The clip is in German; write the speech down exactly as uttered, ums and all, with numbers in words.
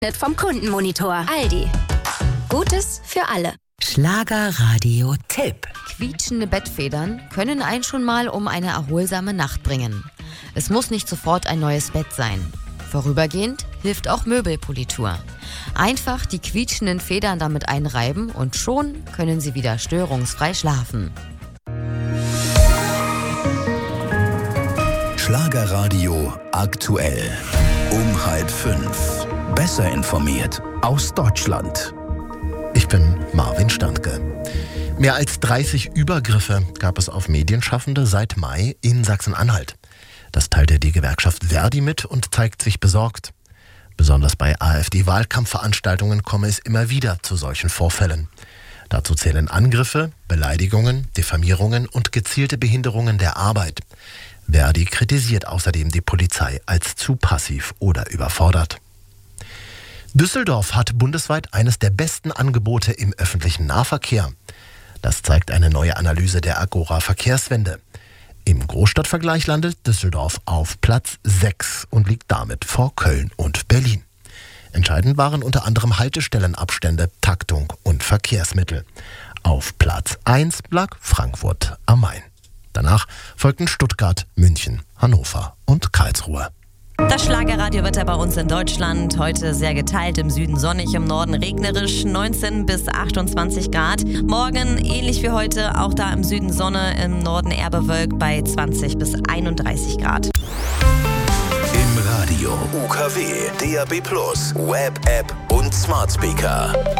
Vom Kundenmonitor. Aldi. Gutes für alle. Schlagerradio-Tipp. Quietschende Bettfedern können einen schon mal um eine erholsame Nacht bringen. Es muss nicht sofort ein neues Bett sein. Vorübergehend hilft auch Möbelpolitur. Einfach die quietschenden Federn damit einreiben und schon können Sie wieder störungsfrei schlafen. Schlagerradio aktuell. Um halb fünf. Besser informiert aus Deutschland. Ich bin Marvin Standke. Mehr als dreißig Übergriffe gab es auf Medienschaffende seit Mai in Sachsen-Anhalt. Das teilte die Gewerkschaft Verdi mit und zeigt sich besorgt. Besonders bei AfD-Wahlkampfveranstaltungen komme es immer wieder zu solchen Vorfällen. Dazu zählen Angriffe, Beleidigungen, Diffamierungen und gezielte Behinderungen der Arbeit. Verdi kritisiert außerdem die Polizei als zu passiv oder überfordert. Düsseldorf hat bundesweit eines der besten Angebote im öffentlichen Nahverkehr. Das zeigt eine neue Analyse der Agora Verkehrswende. Im Großstadtvergleich landet Düsseldorf auf Platz sechs und liegt damit vor Köln und Berlin. Entscheidend waren unter anderem Haltestellenabstände, Taktung und Verkehrsmittel. Auf Platz eins lag Frankfurt am Main. Danach folgten Stuttgart, München, Hannover und Karlsruhe. Das Schlagerradio wird bei uns in Deutschland heute sehr geteilt. Im Süden sonnig, im Norden regnerisch, neunzehn bis achtundzwanzig Grad. Morgen ähnlich wie heute, auch da im Süden Sonne, im Norden eher bewölkt bei zwanzig bis einunddreißig Grad. Im Radio U K W, D A B plus, Web-App und Smart Speaker.